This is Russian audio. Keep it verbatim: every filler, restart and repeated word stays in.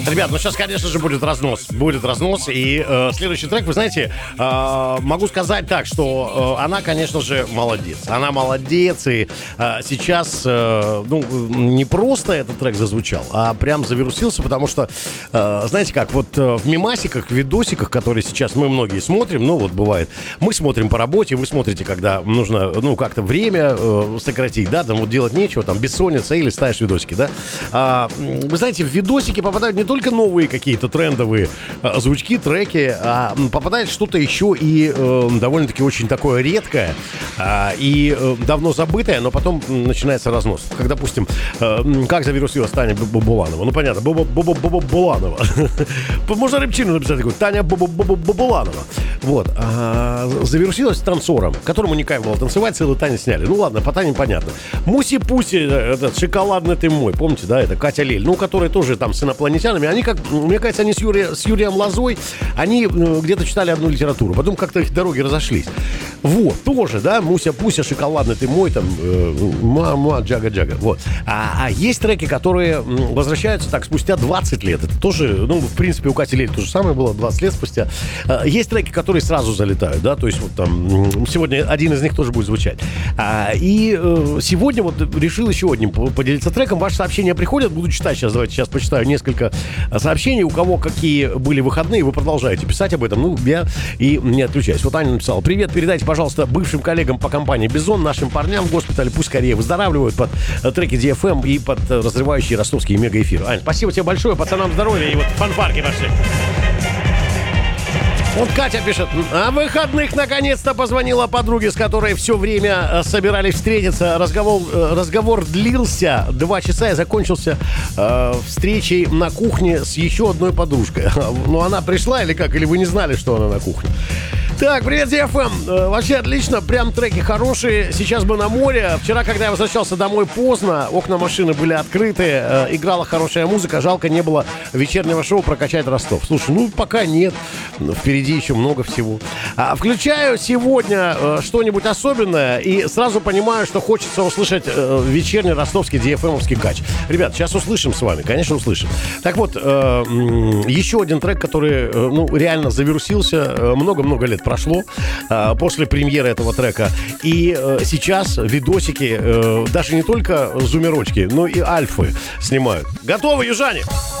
Ребят, ну сейчас, конечно же, будет разнос. Будет разнос. И э, следующий трек, вы знаете, э, могу сказать так, что э, она, конечно же, молодец. Она молодец. И э, сейчас, э, ну, не просто этот трек зазвучал, а прям завирусился, потому что, э, знаете как, вот э, в мемасиках, в видосиках, которые сейчас мы многие смотрим, ну, вот бывает, мы смотрим по работе, вы смотрите, когда нужно, ну, как-то время э, сократить, да, там вот делать нечего, там, бессонница или ставишь видосики, да. А, вы знаете, в видосики попадают не только новые какие-то трендовые э, звучки, треки, а попадает что-то еще и э, довольно-таки очень такое редкое э, и э, давно забытое, но потом начинается разнос. Как, допустим, э, как завирусилась Таня Буланова. Ну, понятно, Буланова. Можно рыбчину написать такую. Таня Буланова. Вот. Завирусилась танцором, которому не кайф было танцевать, целую Таню сняли. Ну, ладно, по Тане понятно. Муси-пуси, этот шоколадный ты мой. Помните, да, это Катя Лель. Ну, которые тоже там с инопланетянами. Они как, мне кажется, они с, Юри, с Юрием Лозой, они где-то читали одну литературу. Потом как-то их дороги разошлись. Вот, тоже, да, Муся-Пуся, шоколадный ты мой, там, э, ма-ма, джага-джага. Вот. А, а есть треки, которые возвращаются так спустя двадцать лет. Это тоже, ну, в принципе, у Кати Лель то же самое было двадцать лет спустя. А, есть треки, которые сразу залетают, да, то есть вот там, сегодня один из них тоже будет звучать. А, и э, сегодня вот решил еще одним поделиться треком. Ваши сообщения приходят, буду читать сейчас, давайте сейчас почитаю несколько сообщений. У кого какие были выходные, вы продолжаете писать об этом, ну, я и не отключаюсь. Вот Аня написала: привет, передайте, пожалуйста, бывшим коллегам по компании Бизон, нашим парням в госпитале, пусть скорее выздоравливают под треки ди эф эм и под разрывающие ростовские мегаэфиры. Ань, спасибо тебе большое, пацанам здоровья, и вот фанфарки пошли. Вот Катя пишет: о выходных наконец-то позвонила подруге, с которой все время собирались встретиться. Разговор, разговор длился два часа и закончился э, встречей на кухне с еще одной подружкой. Ну, она пришла или как? Или вы не знали, что она на кухне? Так, привет, ди эф эм. Э, вообще отлично, прям треки хорошие. Сейчас бы на море. Вчера, когда я возвращался домой поздно, окна машины были открыты, э, играла хорошая музыка. Жалко, не было вечернего шоу «Прокачать Ростов». Слушай, ну пока нет. Впереди еще много всего. А, включаю сегодня э, что-нибудь особенное и сразу понимаю, что хочется услышать э, вечерний ростовский ди эф эм-овский кач. Ребят, сейчас услышим с вами, конечно, услышим. Так вот, э, еще один трек, который, э, ну, реально завирусился. Э, много-много лет прошло э, после премьеры этого трека. И э, сейчас видосики, э, даже не только зумерочки, но и альфы снимают. Готовы, южане?